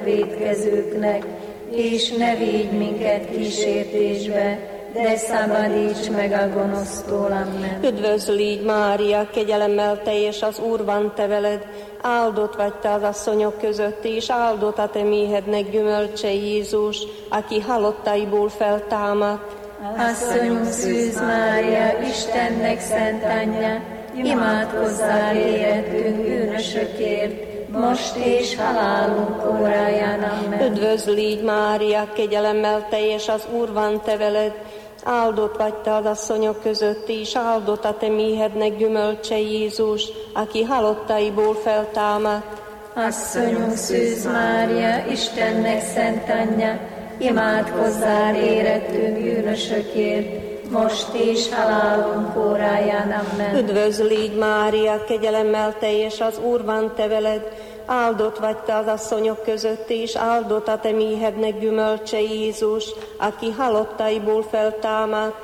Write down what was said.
vétkezőknek, és ne védj minket kísértésbe, de szabadíts meg a gonosztól. Amen. Üdvözl így, Mária, kegyelemmel teljes, az Úr van te veled, áldott vagy te az asszonyok között, és áldott a te méhednek gyümölcse Jézus, aki halottaiból feltámadt. Asszonyunk Szűz Mária, Istennek szent anyja, imádkozzál érettünk bűnösökért, most és halálunk óráján. Amen. Üdvözl így, Mária, kegyelemmel teljes, az Úr van te veled, áldott vagy te az asszonyok között, és áldott a te méhednek gyümölcse Jézus, aki halottaiból feltámadt. Asszonyunk Szűz Mária, Istennek szent anyja, imádkozzál érettünk bűnösökért, most és halálunk óráján. Amen. Üdvözl így, Mária, kegyelemmel teljes, az Úr van te veled, áldott vagy te az asszonyok között, és áldott a te méhednek gyümölcse Jézus, aki halottaiból feltámadt.